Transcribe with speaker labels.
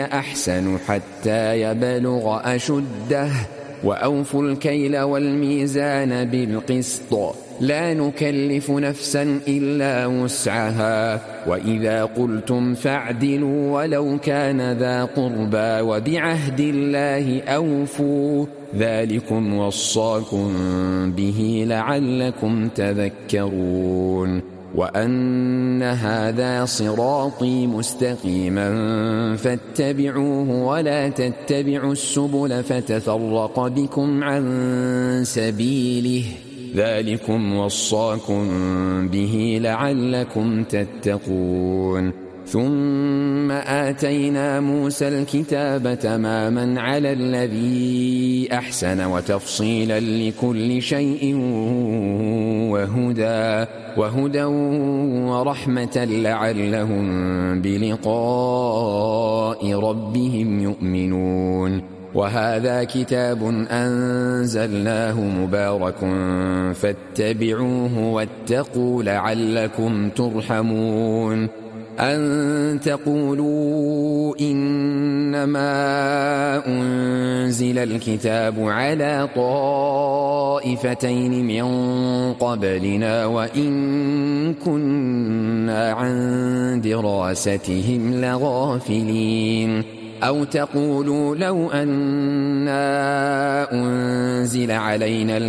Speaker 1: أحسن حتى يبلغ أشده وأوفوا الكيل والميزان بالقسط لا نكلف نفسا إلا وسعها وإذا قلتم فاعدلوا ولو كان ذا قربى وبعهد الله أوفوا ذلكم وصاكم به لعلكم تذكرون وأن هذا صراطي مستقيما فاتبعوه ولا تتبعوا السبل فتفرق بكم عن سبيله ذلكم وصاكم به لعلكم تتقون ثم آتينا موسى الكتاب تماما على الذي أحسن وتفصيلا لكل شيء وهدى ورحمة لعلهم بلقاء ربهم يؤمنون وهذا كتاب أنزلناه مبارك فاتبعوه واتقوا لعلكم ترحمون أن تقولوا إنما أنزل الكتاب على طائفتين من قبلنا وإن كنا عن دراستهم لغافلين أو تقولوا لو أنا أنزل علينا